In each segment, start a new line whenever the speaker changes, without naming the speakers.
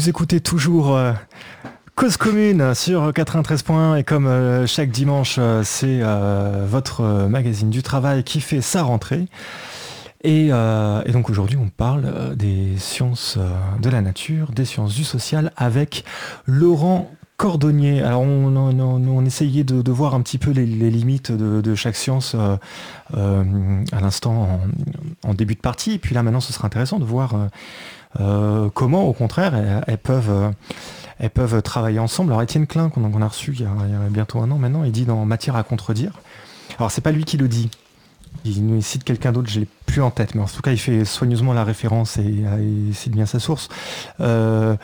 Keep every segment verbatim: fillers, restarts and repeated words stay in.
Vous écoutez toujours euh, Cause Commune sur quatre-vingt-treize points et comme euh, chaque dimanche, euh, c'est euh, votre euh, magazine du travail qui fait sa rentrée. Et, euh, et donc aujourd'hui, on parle euh, des sciences euh, de la nature, des sciences du social avec Laurent Cordonnier. Alors on, on, on, on essayait de, de voir un petit peu les, les limites de, de chaque science euh, euh, à l'instant en, en début de partie. Et puis là maintenant, ce sera intéressant de voir euh, euh, comment, au contraire, elles, elles peuvent... Euh, elles peuvent travailler ensemble. Alors Étienne Klein, qu'on a reçu il y, a, il y a bientôt un an maintenant, il dit dans Matière à contredire. Alors c'est pas lui qui le dit. Il nous cite quelqu'un d'autre, je l'ai plus en tête, mais en tout cas il fait soigneusement la référence et, et cite bien sa source. Euh,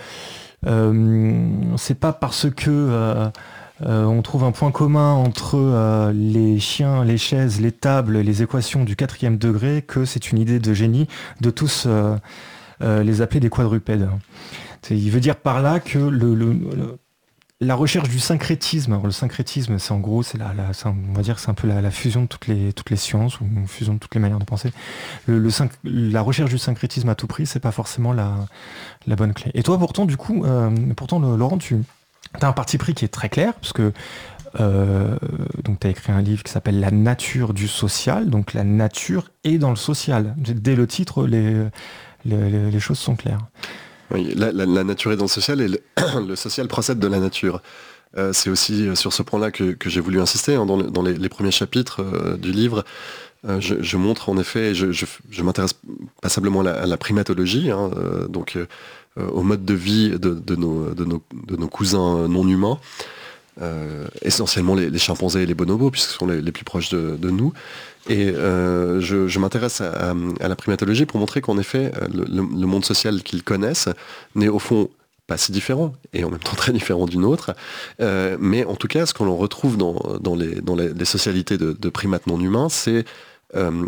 euh, c'est pas parce que euh, euh, on trouve un point commun entre euh, les chiens, les chaises, les tables, les équations du quatrième degré que c'est une idée de génie de tous euh, euh, les appeler des quadrupèdes. Il veut dire par là que le, le, le, la recherche du syncrétisme, alors le syncrétisme, c'est en gros, c'est la, la, c'est un, on va dire que c'est un peu la, la fusion de toutes les, toutes les sciences ou une fusion de toutes les manières de penser. Le, le sync, la recherche du syncrétisme à tout prix, c'est pas forcément la, la bonne clé. Et toi, pourtant, du coup, euh, pourtant, Laurent, tu as un parti pris qui est très clair, parce que euh, donc tu as écrit un livre qui s'appelle La nature du social, donc la nature est dans le social. Dès le titre, les, les, les choses sont claires.
Oui, la, la, la nature est dans le social et le, le social procède de la nature. Euh, c'est aussi sur ce point-là que, que j'ai voulu insister. Hein, dans, le, dans les, les premiers chapitres euh, du livre, euh, je, je montre en effet, je, je, je m'intéresse passablement à la, à la primatologie, hein, euh, donc euh, au mode de vie de, de, nos, de, nos, de nos cousins non humains, euh, essentiellement les, les chimpanzés et les bonobos, puisque ce sont les, les plus proches de, de nous. Et euh, je, je m'intéresse à, à, à la primatologie pour montrer qu'en effet, le, le, le monde social qu'ils connaissent n'est au fond pas si différent, et en même temps très différent d'une autre. Euh, mais en tout cas, ce que l'on retrouve dans, dans, les, dans les, les socialités de, de primates non humains, c'est euh,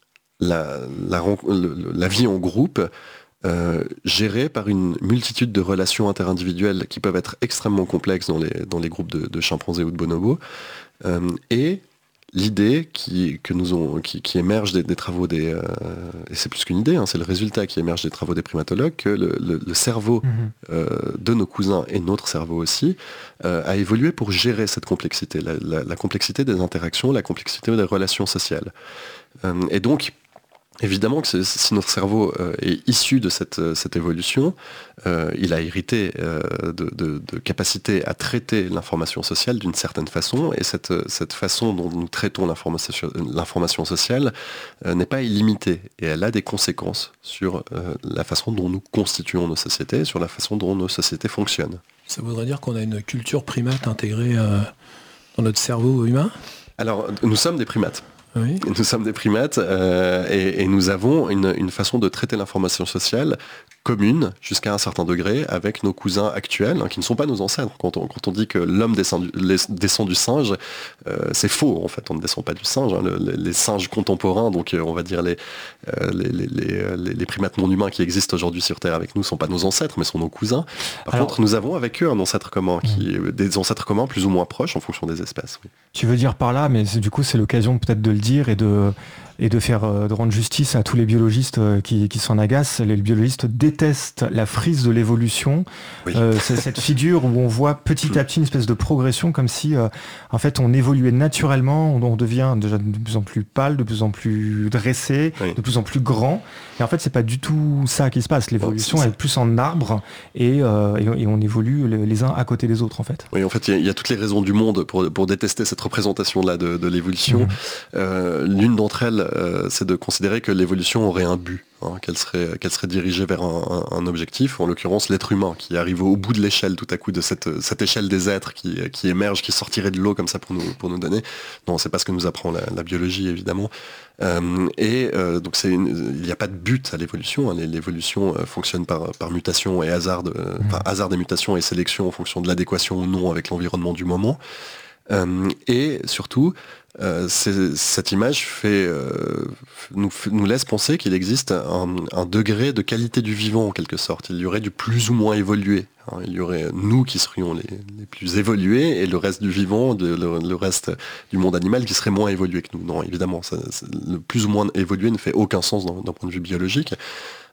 la, la, la vie en groupe, euh, gérée par une multitude de relations interindividuelles qui peuvent être extrêmement complexes dans les, dans les groupes de, de chimpanzés ou de bonobos. Euh, et l'idée qui, que nous ont, qui, qui émerge des, des travaux des... Euh, et c'est plus qu'une idée, hein, c'est le résultat qui émerge des travaux des primatologues, que le, le, le cerveau mmh. euh, de nos cousins et notre cerveau aussi euh, a évolué pour gérer cette complexité, la, la, la complexité des interactions, la complexité des relations sociales. Euh, et donc, évidemment que si notre cerveau euh, est issu de cette, cette évolution, euh, il a hérité euh, de, de, de capacité à traiter l'information sociale d'une certaine façon, et cette, cette façon dont nous traitons l'information, l'information sociale euh, n'est pas illimitée, et elle a des conséquences sur euh, la façon dont nous constituons nos sociétés, sur la façon dont nos sociétés fonctionnent.
Ça voudrait dire qu'on a une culture primate intégrée euh, dans notre cerveau humain ?
Alors, nous sommes des primates.
Oui.
Nous sommes des primates euh, et, et nous avons une, une façon de traiter l'information sociale commune jusqu'à un certain degré avec nos cousins actuels, hein, qui ne sont pas nos ancêtres. Quand on, quand on dit que l'homme descend du, les, descend du singe, euh, c'est faux en fait, on ne descend pas du singe. Hein. Le, les, les singes contemporains, donc euh, on va dire les, euh, les, les, les, les primates non humains qui existent aujourd'hui sur Terre avec nous, ne sont pas nos ancêtres, mais sont nos cousins. Par Alors, contre, nous avons avec eux un ancêtre commun, qui, mmh. des ancêtres communs plus ou moins proches en fonction des espèces. Oui.
Tu veux dire par là, mais du coup c'est l'occasion peut-être de le dire et de... et de faire de rendre justice à tous les biologistes qui, qui s'en agacent. Les biologistes détestent la frise de l'évolution. Oui. Euh, c'est cette figure où on voit petit à petit une espèce de progression, comme si euh, en fait on évoluait naturellement, on, on devient déjà de plus en plus pâle, de plus en plus dressé, oui. de plus en plus grand. Et en fait c'est pas du tout ça qui se passe. L'évolution elle est plus en arbre et, euh, et, et on évolue les uns à côté des autres en fait.
Oui, en fait il y, y a toutes les raisons du monde pour, pour détester cette représentation-là de, de l'évolution. Mmh. Euh, l'une d'entre elles, Euh, c'est de considérer que l'évolution aurait un but, hein, qu'elle serait, qu'elle serait dirigée vers un, un, un objectif, en l'occurrence l'être humain, qui arrive au bout de l'échelle tout à coup de cette, cette échelle des êtres qui, qui émerge, qui sortirait de l'eau comme ça pour nous, pour nous donner. Non, c'est pas ce que nous apprend la, la biologie évidemment. Euh, et euh, donc c'est une, il n'y a pas de but à l'évolution, hein. L'évolution euh, fonctionne par, par mutation et hasard, de, euh, mmh. par hasard des mutations et sélection en fonction de l'adéquation ou non avec l'environnement du moment. Euh, et surtout, euh, cette image fait, euh, nous, nous laisse penser qu'il existe un, un degré de qualité du vivant en quelque sorte. Il y aurait du plus ou moins évolué. Hein. Il y aurait nous qui serions les, les plus évolués et le reste du vivant, de, le, le reste du monde animal qui serait moins évolué que nous. Non, évidemment, ça, le plus ou moins évolué ne fait aucun sens d'un point de vue biologique.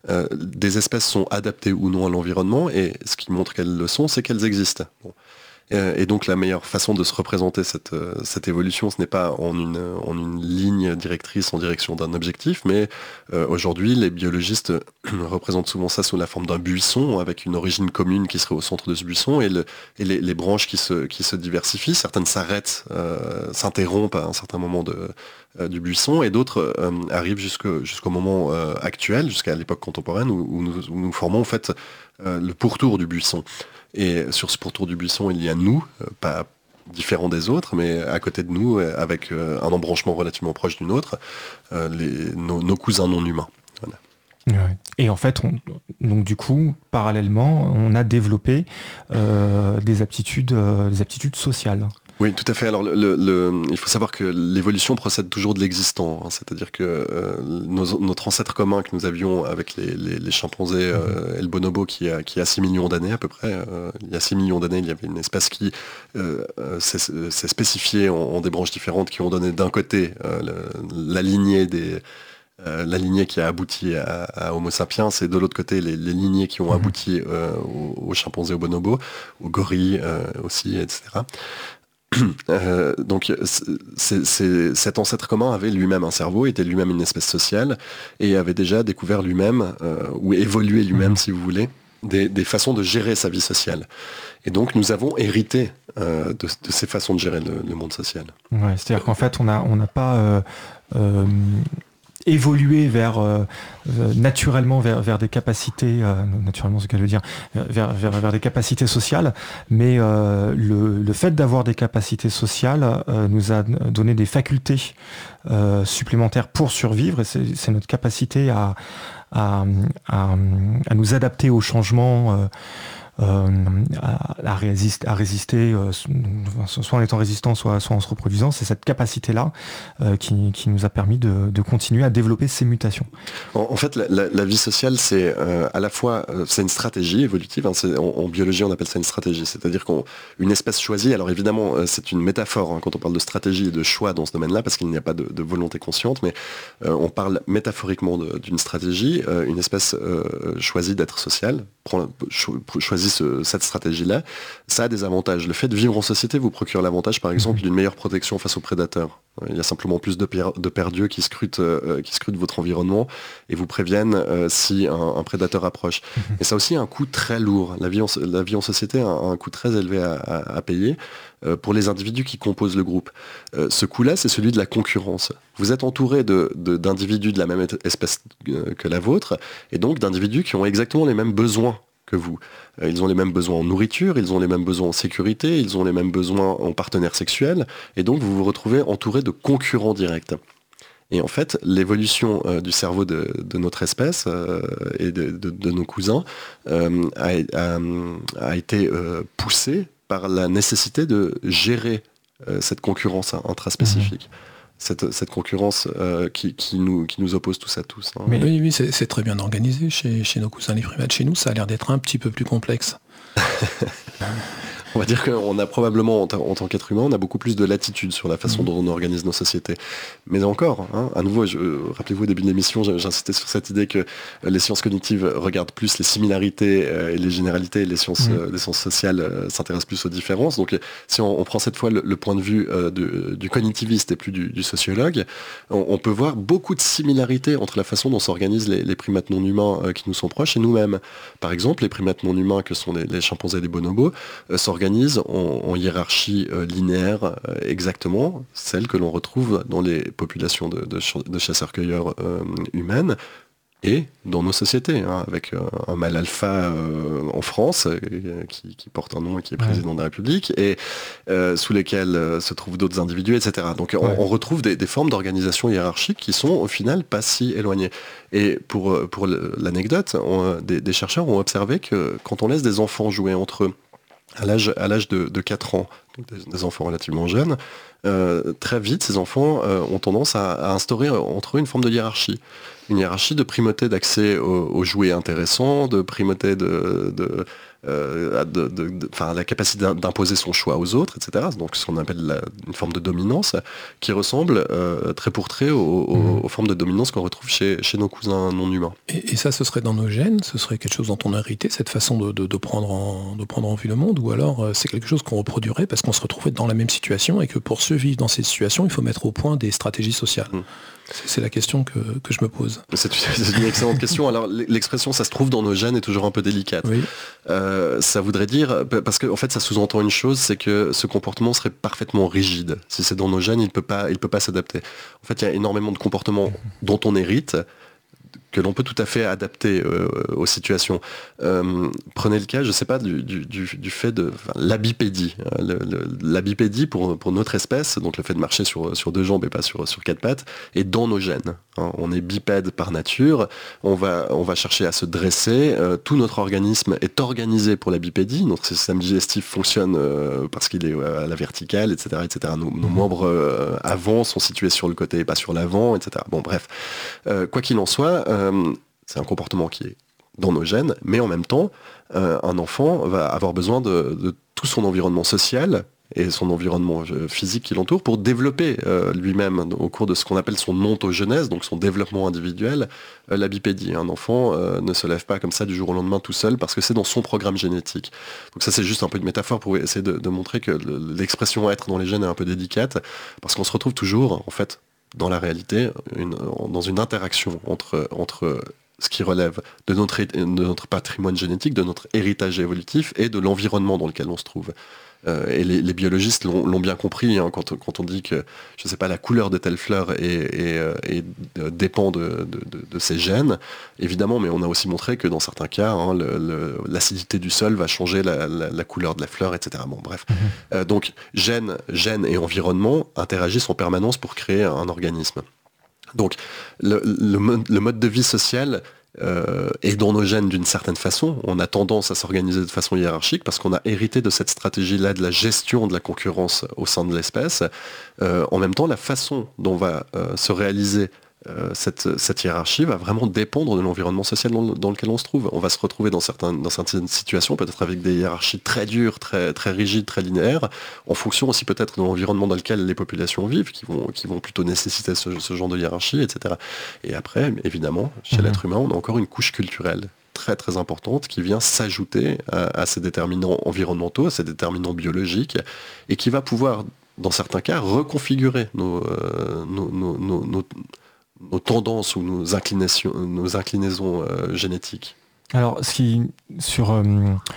euh, des espèces sont adaptées ou non à l'environnement, et ce qui montre qu'elles le sont, c'est qu'elles existent. Bon. Et donc la meilleure façon de se représenter cette, cette évolution, ce n'est pas en une, en une ligne directrice en direction d'un objectif, mais euh, aujourd'hui les biologistes représentent souvent ça sous la forme d'un buisson avec une origine commune qui serait au centre de ce buisson et, le, et les, les branches qui se, qui se diversifient. Certaines s'arrêtent, euh, s'interrompent à un certain moment de, euh, du buisson et d'autres euh, arrivent jusqu'au, jusqu'au moment euh, actuel, jusqu'à l'époque contemporaine où, où, nous, où nous formons en fait euh, le pourtour du buisson. Et sur ce pourtour du buisson, il y a nous, euh, pas différents des autres, mais à côté de nous, euh, avec euh, un embranchement relativement proche du nôtre, euh, les, nos, nos cousins non humains. Voilà.
Ouais. Et en fait, on, donc du coup, parallèlement, on a développé euh, des aptitudes, euh, des aptitudes sociales.
Oui, tout à fait. Alors, le, le, le, il faut savoir que l'évolution procède toujours de l'existant. Hein, c'est-à-dire que euh, nos, notre ancêtre commun que nous avions avec les, les, les chimpanzés euh, et le bonobo qui a, qui a six millions d'années à peu près, euh, il y a six millions d'années, il y avait une espèce qui euh, s'est, s'est spécifiée en, en des branches différentes qui ont donné d'un côté euh, le, la lignée des... Euh, la lignée qui a abouti à, à Homo sapiens, et de l'autre côté les, les lignées qui ont abouti euh, aux, aux chimpanzés, aux bonobos, aux gorilles euh, aussi, et cetera. Euh, donc c'est, c'est, cet ancêtre commun avait lui-même un cerveau, était lui-même une espèce sociale et avait déjà découvert lui-même, euh, ou évolué lui-même mmh. si vous voulez, des, des façons de gérer sa vie sociale. Et donc nous avons hérité euh, de, de ces façons de gérer le, le monde social.
Ouais, c'est-à-dire qu'en fait on n'a on n'a pas... Euh, euh, évoluer vers euh, naturellement vers, vers des capacités euh, naturellement ce qu'elle veut dire vers, vers, vers des capacités sociales, mais euh, le, le fait d'avoir des capacités sociales euh, nous a donné des facultés euh, supplémentaires pour survivre, et c'est, c'est notre capacité à, à, à, à nous adapter aux changements, euh, Euh, à, à, résist, à résister, euh, soit en étant résistant, soit, soit en se reproduisant. C'est cette capacité-là euh, qui, qui nous a permis de, de continuer à développer ces mutations.
En, en fait, la, la, la vie sociale, c'est euh, à la fois euh, c'est une stratégie évolutive. Hein, c'est, en, en biologie, on appelle ça une stratégie. C'est-à-dire qu'une espèce choisie. Alors évidemment, euh, c'est une métaphore hein, quand on parle de stratégie et de choix dans ce domaine-là, parce qu'il n'y a pas de, de volonté consciente, mais euh, on parle métaphoriquement de, d'une stratégie. Euh, une espèce euh, choisit d'être sociale, prend, cho, choisit Ce, cette stratégie-là, ça a des avantages. Le fait de vivre en société vous procure l'avantage, par exemple, d'une meilleure protection face aux prédateurs. Il y a simplement plus de, per- de perdus qui scrutent, euh, qui scrutent votre environnement et vous préviennent euh, si un, un prédateur approche. Et ça aussi a un coût très lourd. La vie en, la vie en société a un coût très élevé à, à, à payer euh, pour les individus qui composent le groupe. Euh, ce coût-là, c'est celui de la concurrence. Vous êtes entouré de, de, d'individus de la même espèce que la vôtre, et donc d'individus qui ont exactement les mêmes besoins que vous. Ils ont les mêmes besoins en nourriture, ils ont les mêmes besoins en sécurité, ils ont les mêmes besoins en partenaires sexuels, et donc vous vous retrouvez entouré de concurrents directs. Et en fait, l'évolution euh, du cerveau de, de notre espèce euh, et de, de, de nos cousins euh, a, a, a été euh, poussée par la nécessité de gérer euh, cette concurrence intraspécifique. Mmh. Cette, cette concurrence euh, qui, qui, nous, qui nous oppose tous à tous. Hein.
Mais oui, oui c'est, c'est très bien organisé chez, chez nos cousins les primates. Chez nous, ça a l'air d'être un petit peu plus complexe.
On va dire qu'on a probablement, en, t- en tant qu'être humain, on a beaucoup plus de latitude sur la façon mmh. dont on organise nos sociétés. Mais encore, hein, à nouveau, je, euh, rappelez-vous au début de l'émission, j'insistais sur cette idée que euh, les sciences cognitives regardent plus les similarités euh, et les généralités, et les sciences, mmh. euh, les sciences sociales euh, s'intéressent plus aux différences. Donc si on, on prend cette fois le, le point de vue euh, de, du cognitiviste et plus du, du sociologue, on, on peut voir beaucoup de similarités entre la façon dont s'organisent les, les primates non humains euh, qui nous sont proches et nous-mêmes. Par exemple, les primates non humains que sont les, les chimpanzés et les bonobos euh, s'organisent En, en hiérarchie euh, linéaire euh, exactement, celle que l'on retrouve dans les populations de, de, de chasseurs-cueilleurs euh, humaines et dans nos sociétés, hein, avec euh, un mâle alpha euh, en France euh, qui, qui porte un nom et qui est président ouais. de la République et euh, sous lesquels euh, se trouvent d'autres individus, et cetera. Donc ouais. on, on retrouve des, des formes d'organisation hiérarchique qui sont au final pas si éloignées. Et pour, pour l'anecdote, on, des, des chercheurs ont observé que quand on laisse des enfants jouer entre eux, À l'âge, à l'âge de, de quatre ans, donc des, des enfants relativement jeunes, euh, très vite, ces enfants euh, ont tendance à, à instaurer entre eux une forme de hiérarchie. Une hiérarchie de primauté d'accès aux, aux jouets intéressants, de primauté de, de, euh, de, de, de enfin, la capacité d'imposer son choix aux autres, et cetera. Donc ce qu'on appelle la, une forme de dominance qui ressemble euh, très pour trait aux, aux, mmh. aux formes de dominance qu'on retrouve chez, chez nos cousins non humains.
Et, et ça, ce serait dans nos gènes, ce serait quelque chose dont on a hérité, cette façon de, de, de, prendre, en, de prendre en vue le monde, ou alors euh, c'est quelque chose qu'on reproduirait parce qu'on se retrouvait dans la même situation et que pour survivre dans ces situations, il faut mettre au point des stratégies sociales. Mmh. C'est la question que, que je me pose.
C'est une excellente question. Alors l'expression ça se trouve dans nos gènes est toujours un peu délicate.
Oui.
Euh, ça voudrait dire, parce qu'en en fait ça sous-entend une chose, c'est que ce comportement serait parfaitement rigide. Si c'est dans nos gènes, il ne peut pas, il peut pas s'adapter. En fait, il y a énormément de comportements dont on hérite, que l'on peut tout à fait adapter euh, aux situations. Euh, prenez le cas, je ne sais pas, du, du, du fait de enfin, la bipédie. Le, le, la bipédie, pour, pour notre espèce, donc le fait de marcher sur, sur deux jambes et pas sur, sur quatre pattes, est dans nos gènes. Hein. On est bipède par nature, on va, on va chercher à se dresser, euh, tout notre organisme est organisé pour la bipédie, notre système digestif fonctionne euh, parce qu'il est à la verticale, et cetera et cetera. Nos, nos membres euh, avant sont situés sur le côté et pas sur l'avant, et cetera. Bon bref, euh, quoi qu'il en soit, euh, c'est un comportement qui est dans nos gènes, mais en même temps, euh, un enfant va avoir besoin de, de tout son environnement social et son environnement physique qui l'entoure pour développer euh, lui-même au cours de ce qu'on appelle son ontogenèse, donc son développement individuel, euh, la bipédie. Un enfant euh, ne se lève pas comme ça du jour au lendemain tout seul parce que c'est dans son programme génétique. Donc ça c'est juste un peu une métaphore pour essayer de, de montrer que l'expression être dans les gènes est un peu délicate parce qu'on se retrouve toujours en fait dans la réalité une, dans une interaction entre, entre ce qui relève de notre, de notre patrimoine génétique, de notre héritage évolutif et de l'environnement dans lequel on se trouve. Euh, et les, les biologistes l'ont, l'ont bien compris hein, quand, quand on dit que, je sais pas, la couleur de telle fleur est, est, est, est, dépend de, de, de, de ses gènes, évidemment, mais on a aussi montré que dans certains cas, hein, le, le, l'acidité du sol va changer la, la, la couleur de la fleur, et cetera. Bon, bref. Mm-hmm. Euh, donc, gènes, gènes et environnement interagissent en permanence pour créer un organisme. Donc, le, le, mode, le mode de vie social euh, est dans nos gènes d'une certaine façon. On a tendance à s'organiser de façon hiérarchique parce qu'on a hérité de cette stratégie-là de la gestion de la concurrence au sein de l'espèce. Euh, en même temps, la façon dont va euh, se réaliser Euh, cette, cette hiérarchie va vraiment dépendre de l'environnement social dans, dans lequel on se trouve. On va se retrouver dans, certains, dans certaines situations, peut-être avec des hiérarchies très dures, très, très rigides, très linéaires, en fonction aussi peut-être de l'environnement dans lequel les populations vivent, qui vont, qui vont plutôt nécessiter ce, ce genre de hiérarchie, et cetera. Et après, évidemment, chez mmh. l'être humain, on a encore une couche culturelle très très importante qui vient s'ajouter à, à ces déterminants environnementaux, à ces déterminants biologiques, et qui va pouvoir, dans certains cas, reconfigurer nos, euh, nos, nos, nos, nos nos tendances ou nos inclinations, nos inclinaisons euh, génétiques.
Alors, ce qui, sur, euh,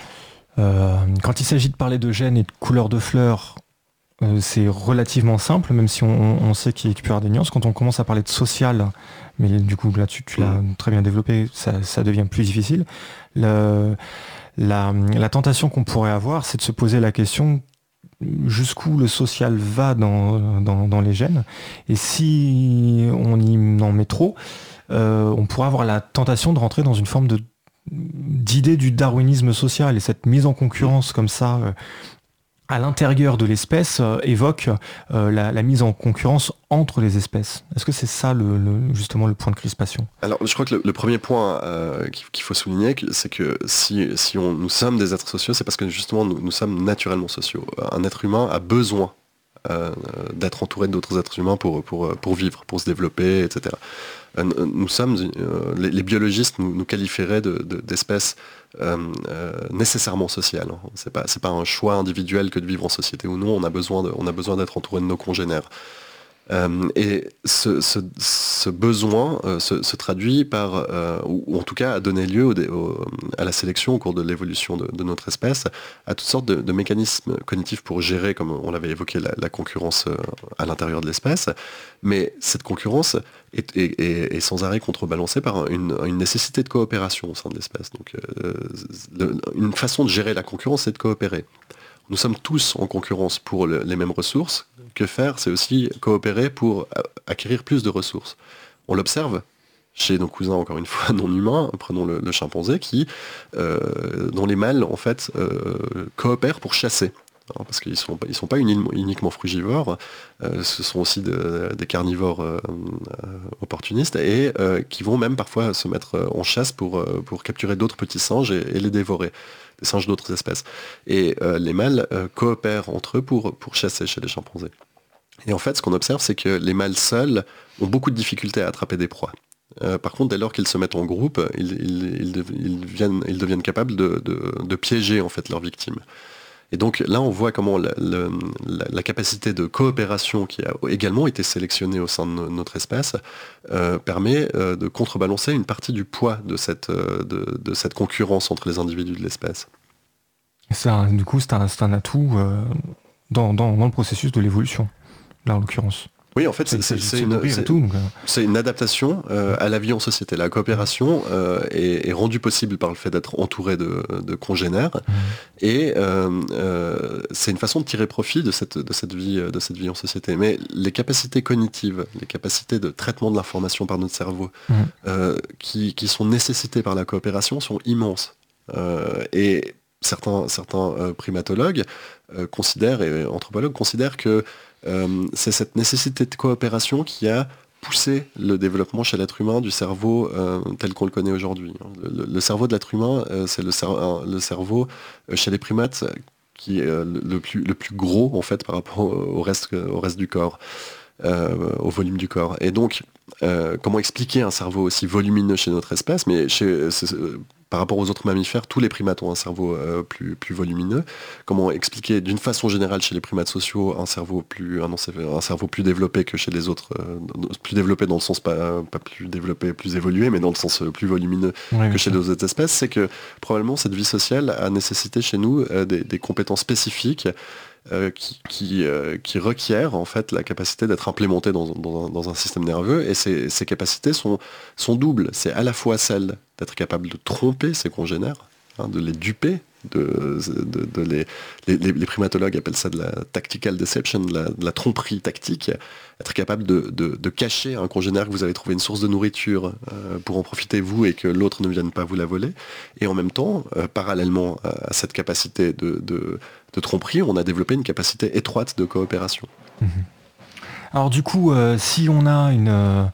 euh, quand il s'agit de parler de gènes et de couleurs de fleurs, euh, c'est relativement simple, même si on, on sait qu'il peut y avoir des nuances. Quand on commence à parler de social, mais du coup là tu, tu l'as très bien développé, ça, ça devient plus difficile. Le, la, la tentation qu'on pourrait avoir, c'est de se poser la question jusqu'où le social va dans, dans, dans les gènes, et si on y en met trop, euh, on pourrait avoir la tentation de rentrer dans une forme de, d'idée du darwinisme social, et cette mise en concurrence comme ça euh, à l'intérieur de l'espèce euh, évoque euh, la, la mise en concurrence entre les espèces. Est-ce que c'est ça le, le, justement le point de crispation ?
Alors je crois que le, le premier point euh, qu'il faut souligner, c'est que si, si on, nous sommes des êtres sociaux, c'est parce que justement nous, nous sommes naturellement sociaux. Un être humain a besoin euh, d'être entouré d'autres êtres humains pour, pour, pour vivre, pour se développer, et cetera. Nous sommes, euh, les, les biologistes nous, nous qualifieraient de, de, d'espèces euh, euh, nécessairement sociales. C'est pas, c'est pas un choix individuel que de vivre en société ou non, on a besoin, de, on a besoin d'être entouré de nos congénères. Euh, et ce, ce, ce besoin euh, se, se traduit par, euh, ou, ou en tout cas a donné lieu au, au, à la sélection au cours de l'évolution de, de notre espèce, à toutes sortes de, de mécanismes cognitifs pour gérer, comme on l'avait évoqué, la, la concurrence euh, à l'intérieur de l'espèce. Mais cette concurrence est, est, est, est sans arrêt contrebalancée par une, une nécessité de coopération au sein de l'espèce. Donc, euh, le, une façon de gérer la concurrence, c'est de coopérer. Nous sommes tous en concurrence pour le, les mêmes ressources. Que faire, c'est aussi coopérer pour acquérir plus de ressources. On l'observe chez nos cousins, encore une fois, non humains, prenons le, le chimpanzé, qui, euh, dont les mâles, en fait, euh, coopèrent pour chasser. hein, parce qu'ils ne sont, ils sont pas uniquement frugivores, euh, ce sont aussi de, des carnivores euh, euh, opportunistes, et euh, qui vont même parfois se mettre en chasse pour, euh, pour capturer d'autres petits singes et, et les dévorer, des singes d'autres espèces. Et euh, les mâles euh, coopèrent entre eux pour, pour chasser chez les chimpanzés. Et en fait, ce qu'on observe, c'est que les mâles seuls ont beaucoup de difficultés à attraper des proies. Euh, par contre, dès lors qu'ils se mettent en groupe, ils, ils, ils, ils, deviennent, ils deviennent capables de, de, de piéger en fait leurs victimes. Et donc là, on voit comment la, la, la capacité de coopération qui a également été sélectionnée au sein de notre espèce euh, permet euh, de contrebalancer une partie du poids de cette, euh, de, de cette concurrence entre les individus de l'espèce.
C'est un, du coup, c'est un, c'est un atout euh, dans, dans, dans le processus de l'évolution, là en l'occurrence.
Oui, en fait, c'est, c'est, c'est, une, c'est, tout, donc, euh... c'est une adaptation euh, à la vie en société. La coopération euh, est, est rendue possible par le fait d'être entouré de, de congénères, mmh. et euh, euh, c'est une façon de tirer profit de cette, de, cette vie, de cette vie en société. Mais les capacités cognitives, les capacités de traitement de l'information par notre cerveau, mmh. euh, qui, qui sont nécessitées par la coopération, sont immenses. Euh, et certains, certains euh, primatologues euh, considèrent, et anthropologues considèrent que Euh, c'est cette nécessité de coopération qui a poussé le développement chez l'être humain du cerveau euh, tel qu'on le connaît aujourd'hui. Le, le cerveau de l'être humain, euh, c'est le, cer- le cerveau euh, chez les primates qui est euh, le, plus, le plus gros en fait par rapport au reste, au reste du corps, euh, au volume du corps. Et donc, euh, comment expliquer un cerveau aussi volumineux chez notre espèce, mais chez, c'est, par rapport aux autres mammifères, tous les primates ont un cerveau euh, plus, plus volumineux. Comment expliquer d'une façon générale chez les primates sociaux un cerveau plus, un, un cerveau plus développé que chez les autres, euh, plus développé dans le sens pas, pas plus développé, plus évolué, mais dans le sens plus volumineux oui, que chez les autres espèces, c'est que probablement cette vie sociale a nécessité chez nous euh, des, des compétences spécifiques Euh, qui, qui, euh, qui requiert en fait la capacité d'être implémentée dans, dans, un, dans un système nerveux, et ces, ces capacités sont, sont doubles. C'est à la fois celle d'être capable de tromper ses congénères, hein, de les duper, de, de, de les, les, les primatologues appellent ça de la tactical deception, de la, de la tromperie tactique, être capable de, de, de cacher un congénère que vous avez trouvé une source de nourriture euh, pour en profiter vous et que l'autre ne vienne pas vous la voler. Et en même temps, euh, parallèlement à, à cette capacité de, de, de tromperie, on a développé une capacité étroite de coopération.
Mmh. Alors du coup, euh, si on a une,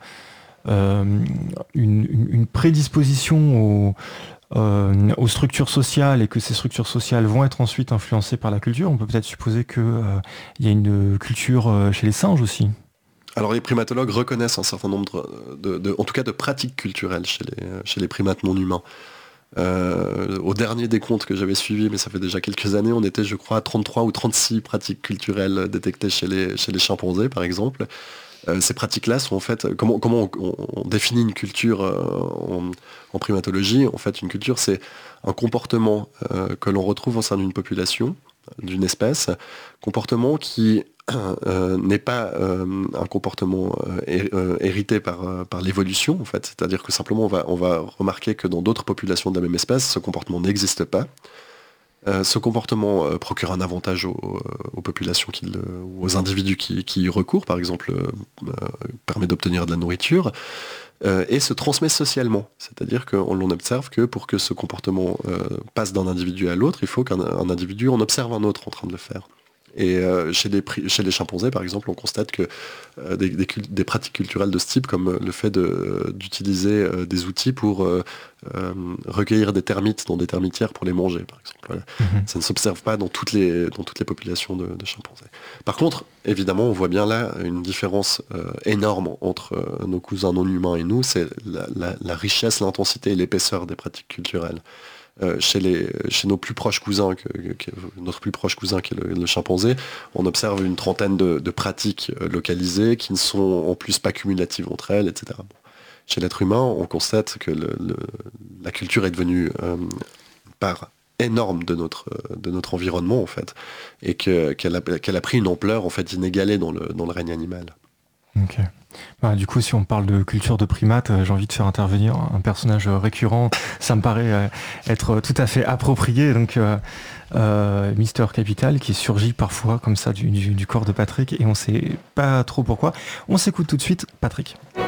euh, une, une prédisposition au Euh, aux structures sociales et que ces structures sociales vont être ensuite influencées par la culture, on peut peut-être supposer qu'il euh, y a une culture euh, chez les singes aussi.
Alors les primatologues reconnaissent un certain nombre de, de en tout cas de pratiques culturelles chez les, chez les primates non humains. Euh, au dernier décompte que j'avais suivi, mais ça fait déjà quelques années, on était je crois à trente-trois ou trente-six pratiques culturelles détectées chez les, chez les chimpanzés par exemple. Euh, ces pratiques-là sont en fait, comment, comment on, on définit une culture euh, en, en primatologie? En fait, une culture, c'est un comportement euh, que l'on retrouve au sein d'une population, d'une espèce, comportement qui euh, n'est pas euh, un comportement euh, hérité par, par l'évolution, en fait. C'est-à-dire que simplement, on va, on va remarquer que dans d'autres populations de la même espèce, ce comportement n'existe pas. Euh, ce comportement euh, procure un avantage aux, aux populations, qui le, aux individus qui, qui y recourent, par exemple, euh, permet d'obtenir de la nourriture, euh, et se transmet socialement. C'est-à-dire qu'on l'on observe que pour que ce comportement euh, passe d'un individu à l'autre, il faut qu'un un individu en observe un autre en train de le faire. Et euh, chez, les, chez les chimpanzés, par exemple, on constate que euh, des, des, des pratiques culturelles de ce type, comme le fait de, d'utiliser euh, des outils pour euh, euh, recueillir des termites dans des termitières pour les manger, par exemple. Voilà. Mm-hmm. Ça ne s'observe pas dans toutes les, dans toutes les populations de, de chimpanzés. Par contre, évidemment, on voit bien là une différence euh, énorme entre euh, nos cousins non humains et nous, c'est la, la, la richesse, l'intensité et l'épaisseur des pratiques culturelles. Euh, chez, les, chez nos plus proches cousins, que, que, notre plus proche cousin qui est le, le chimpanzé, on observe une trentaine de, de pratiques euh, localisées qui ne sont en plus pas cumulatives entre elles, et cetera. Bon. Chez l'être humain, on constate que le, le, la culture est devenue euh, une part énorme de notre, de notre environnement, en fait, et que, qu'elle, a, qu'elle a pris une ampleur en fait, inégalée dans le, dans le règne animal.
Ok. Bah, du coup, si on parle de culture de primates, euh, j'ai envie de faire intervenir un personnage récurrent. Ça me paraît euh, être tout à fait approprié. Donc, euh, euh, Mister Capital, qui surgit parfois comme ça du, du, du corps de Patrick, et on sait pas trop pourquoi. On s'écoute tout de suite, Patrick.